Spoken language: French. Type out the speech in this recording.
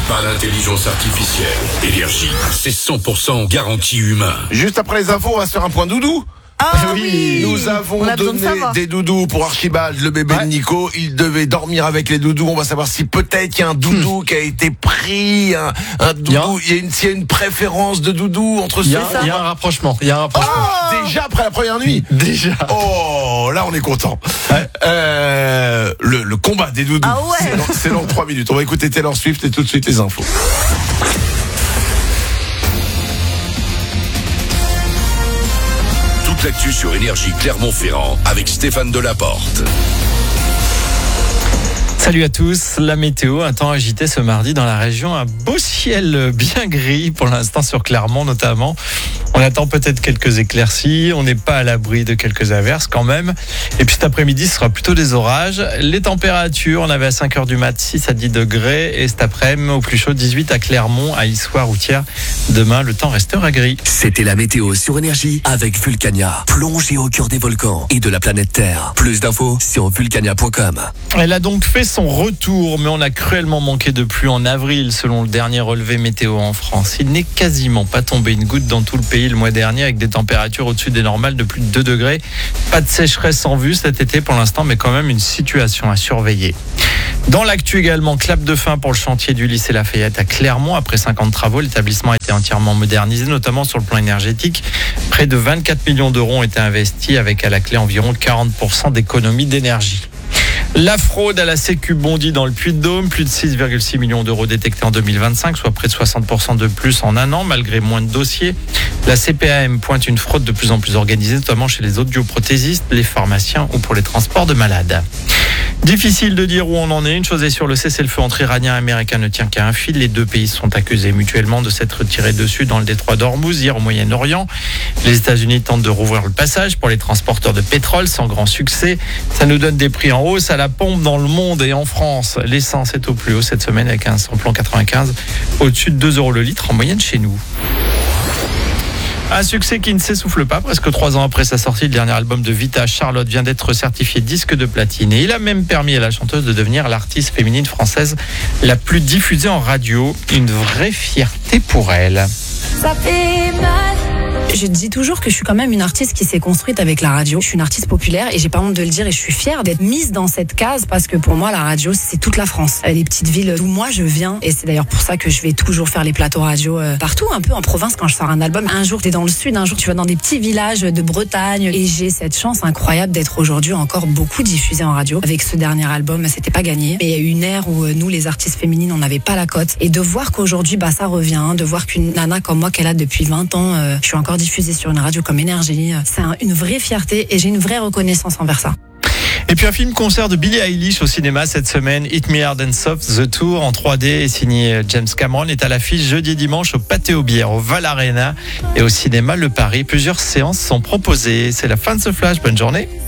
Pas d'intelligence artificielle. Énergie, c'est 100% garantie humain. Juste après les infos, on va se faire un point doudou. Ah oui, nous avons on a besoin de donné savoir. des doudous pour Archibald, le bébé de Nico. Il devait dormir avec les doudous. On va savoir si peut-être il y a un doudou qui a été pris, un doudou. Il y a une préférence de doudou entre ceux. Il y a un rapprochement. Déjà après la première nuit. Déjà. Oh, là on est content. Le combat des doudous. Ah ouais. C'est dans 3 minutes. On va écouter Taylor Swift et tout de suite les infos. Toute l'actu sur Énergie Clermont-Ferrand avec Stéphane Delaporte. Salut à tous, la météo, un temps agité ce mardi dans la région, un beau ciel bien gris pour l'instant sur Clermont notamment. On attend peut-être quelques éclaircies, on n'est pas à l'abri de quelques averses quand même. Et puis cet après-midi, ce sera plutôt des orages. Les températures, on avait à 5h du mat 6 à 10 degrés et cet après-midi au plus chaud 18 à Clermont, à Issoire-Routière. Demain, le temps restera gris. C'était la météo sur Énergie avec Vulcania. Plongée au cœur des volcans et de la planète Terre. Plus d'infos sur vulcania.com. Elle a donc fait son retour, mais on a cruellement manqué de pluie en avril, selon le dernier relevé météo en France. Il n'est quasiment pas tombé une goutte dans tout le pays le mois dernier, avec des températures au-dessus des normales de plus de 2 degrés. Pas de sécheresse en vue cet été pour l'instant, mais quand même une situation à surveiller. Dans l'actu également, clap de fin pour le chantier du lycée Lafayette à Clermont. Après 50 travaux, l'établissement a été entièrement modernisé, notamment sur le plan énergétique. Près de 24 millions d'euros ont été investis, avec à la clé environ 40% d'économie d'énergie. La fraude à la Sécu bondit dans le Puy-de-Dôme, plus de 6,6 millions d'euros détectés en 2025, soit près de 60% de plus en un an, malgré moins de dossiers. La CPAM pointe une fraude de plus en plus organisée, notamment chez les audioprothésistes, les pharmaciens ou pour les transports de malades. Difficile de dire où on en est. Une chose est sûre, le cessez-le-feu entre Iraniens et Américains ne tient qu'à un fil. Les deux pays sont accusés mutuellement de s'être tirés dessus dans le détroit d'Ormuz, hier au Moyen-Orient. Les États-Unis tentent de rouvrir le passage pour les transporteurs de pétrole sans grand succès. Ça nous donne des prix en hausse à la pompe dans le monde et en France. L'essence est au plus haut cette semaine avec un samplon 95 au-dessus de 2 € le litre en moyenne chez nous. Un succès qui ne s'essouffle pas. Presque 3 ans après sa sortie, le dernier album de Vita, Charlotte, vient d'être certifié disque de platine. Et il a même permis à la chanteuse de devenir l'artiste féminine française la plus diffusée en radio. Une vraie fierté pour elle. Ça fait mal. Je dis toujours que je suis quand même une artiste qui s'est construite avec la radio. Je suis une artiste populaire et j'ai pas honte de le dire et je suis fière d'être mise dans cette case parce que pour moi la radio c'est toute la France. Les petites villes d'où moi je viens et c'est d'ailleurs pour ça que je vais toujours faire les plateaux radio partout, un peu en province quand je sors un album. Un jour t'es dans le sud, un jour tu vas dans des petits villages de Bretagne et j'ai cette chance incroyable d'être aujourd'hui encore beaucoup diffusée en radio. Avec ce dernier album, c'était pas gagné. Mais il y a eu une ère où nous les artistes féminines on n'avait pas la cote et de voir qu'aujourd'hui ça revient, de voir qu'une nana comme moi qu'elle a depuis 20 ans, je suis encore diffusée sur une radio comme Énergie, c'est une vraie fierté et j'ai une vraie reconnaissance envers ça. Et puis un film-concert de Billie Eilish au cinéma cette semaine, Hit Me Hard and Soft, The Tour en 3D et signé James Cameron, est à l'affiche jeudi et dimanche au Pâté aux Bières, au Val Arena et au cinéma Le Paris. Plusieurs séances sont proposées. C'est la fin de ce flash, bonne journée.